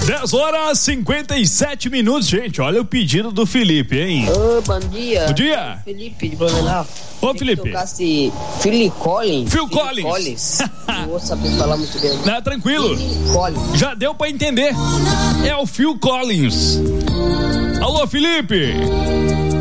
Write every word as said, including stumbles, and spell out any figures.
dez horas e cinquenta e sete minutos, gente. Olha o pedido do Felipe, hein? Ô, bom dia. Bom dia. Felipe de Blumenau. Ô, Felipe. Se tocasse Phil Collins. Phil Phil Collins. Collins. Não vou saber falar muito bem. Não, tranquilo. Phil Collins. Já deu pra entender. É o Phil Collins. Alô, Felipe.